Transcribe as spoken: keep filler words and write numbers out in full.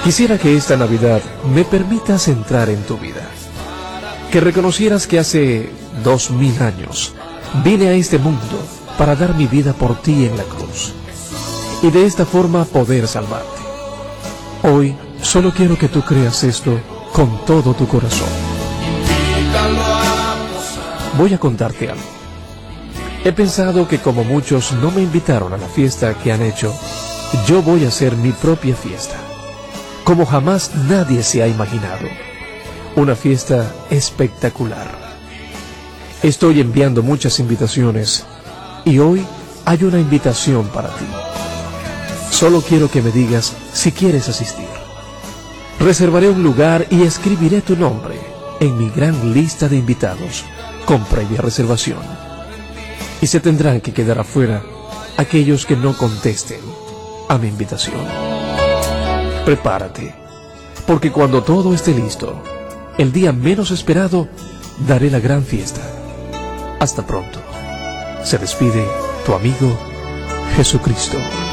Quisiera que esta Navidad me permitas entrar en tu vida, que reconocieras que hace dos mil años vine a este mundo para dar mi vida por ti en la cruz, y de esta forma poder salvarte. Hoy solo quiero que tú creas esto con todo tu corazón. Voy a contarte algo. He pensado que como muchos no me invitaron a la fiesta que han hecho, yo voy a hacer mi propia fiesta, como jamás nadie se ha imaginado. Una fiesta espectacular. Estoy enviando muchas invitaciones y hoy hay una invitación para ti. Solo quiero que me digas si quieres asistir. Reservaré un lugar y escribiré tu nombre en mi gran lista de invitados con previa reservación. Y se tendrán que quedar afuera aquellos que no contesten a mi invitación. Prepárate, porque cuando todo esté listo, el día menos esperado, daré la gran fiesta. Hasta pronto. Se despide tu amigo Jesucristo.